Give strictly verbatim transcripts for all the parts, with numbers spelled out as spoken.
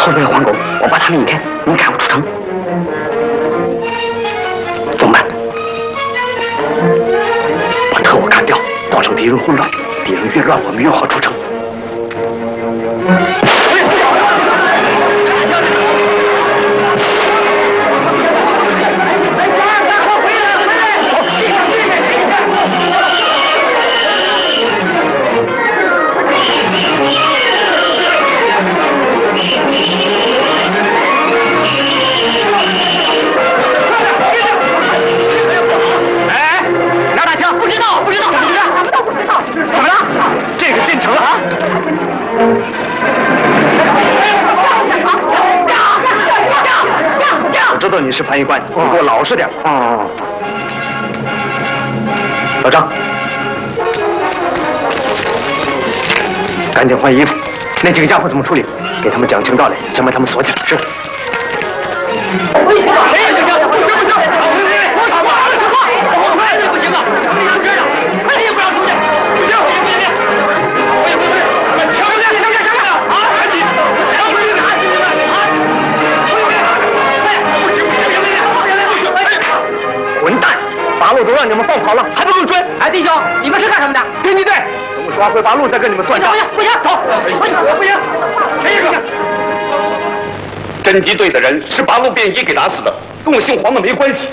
后面有黄狗，我把他们引开，你赶快出城。怎么办？把特务干掉，造成敌人混乱，敌人越乱，我们越好出城。 知道你是翻译官，你给我老实点。哦。老张，赶紧换衣服。那几个家伙怎么处理？给他们讲清道理，先把他们锁起来。是。谁也不行，不行不行！我什么二十话，我快也不行啊！这么这样，快也不让出去。不行，不行不行！喂喂喂！强烈强烈强烈啊！你强烈的啊！混蛋！八路都让你们放跑了，还不够追！哎，弟兄，你们是干什么的？侦缉队。等我抓回八路再跟你们算账。不行不行，走！不行，谁也不行。侦缉队的人是八路便衣给打死的，跟我姓黄的没关系。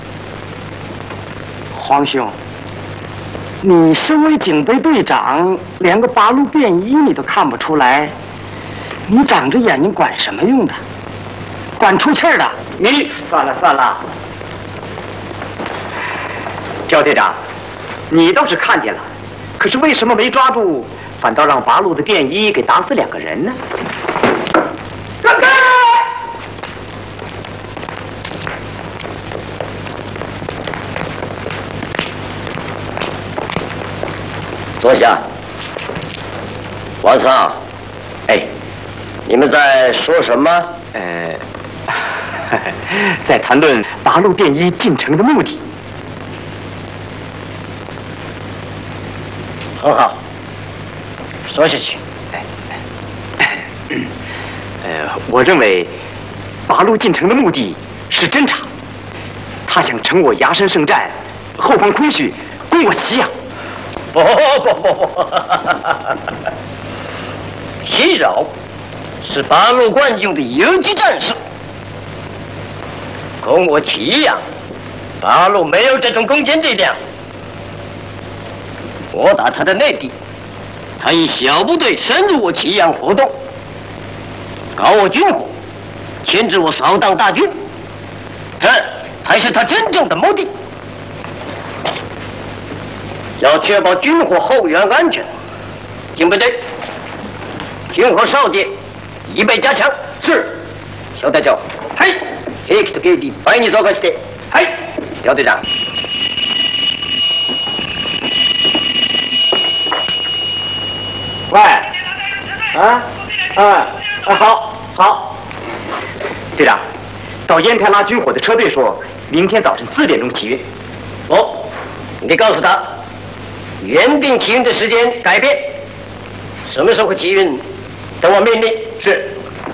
黄兄，你身为警备队长，连个八路便衣你都看不出来，你长着眼睛管什么用的？管出气儿的！你算了算了。 焦队长，你倒是看见了，可是为什么没抓住，反倒让八路的便衣给打死两个人呢？让开！ 坐下。王桑，哎，你们在说什么？ 呃，在谈论八路便衣进城的目的。 很好，说下去。 呃，我认为八路进城的目的是侦察，他想乘我崖山圣战，后方空虚，攻我祁阳。 不不不不，袭扰是八路惯用的游击战术，攻我祁阳，八路没有这种攻坚力量。 我打他的内地，他以小部队深入我祁阳活动，搞我军火，牵制我扫荡大军，这才是他真正的目的。要确保军火后援安全，警备队军火哨戒以备加强。是，小隊長。はい。兵器と警備倍に増加して。はい。小隊長。 喂，啊，啊，啊，好，好。队长，到烟台拉军火的车队说，明天早晨四点钟起运。 哦，你告诉他，原定起运的时间改变，什么时候起运，等我命令。 是。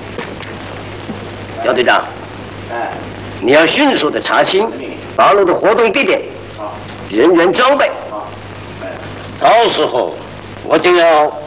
姚队长，哎，你要迅速的查清八路的活动地点、人员装备，到时候我就要。